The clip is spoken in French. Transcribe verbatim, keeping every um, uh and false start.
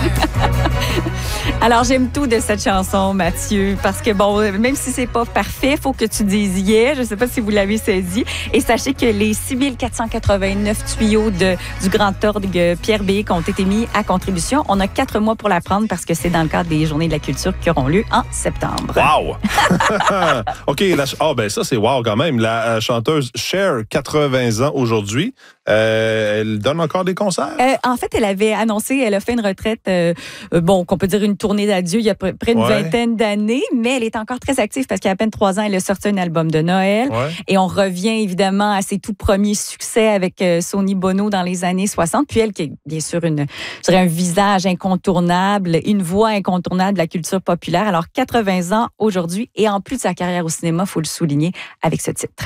Alors, j'aime tout de cette chanson, Mathieu, parce que, bon, même si c'est pas parfait, il faut que tu dises yeah. Je ne sais pas si vous l'avez saisi. Et sachez que les six mille quatre cent quatre-vingt-neuf tuyaux de, du Grand Orgue Pierre Béque ont été mis à contribution. On a quatre mois pour la prendre parce que c'est dans le cadre des Journées de la culture qui auront lieu en septembre. Wow! OK, la, oh, ben ça, c'est wow quand même. La euh, chanteuse Cher, quatre-vingts ans aujourd'hui, euh, elle donne encore des concerts? Euh, en fait, elle avait annoncé, elle a fait une retraite, euh, bon, qu'on peut dire une tournée d'adieu il y a près d'une ouais. vingtaine d'années, mais elle est encore très active parce qu'il y a à peine trois ans, elle a sorti un album de Noël. Ouais. Et on revient évidemment à ses tout premiers succès avec euh, Sonny Bono dans les années soixante. Puis elle, qui est bien sûr une, je dirais un visage incontournable, une voix incontournable de la culture populaire. Alors, quatre-vingts ans aujourd'hui, et en plus de sa carrière au cinéma, il faut le souligner avec ce titre.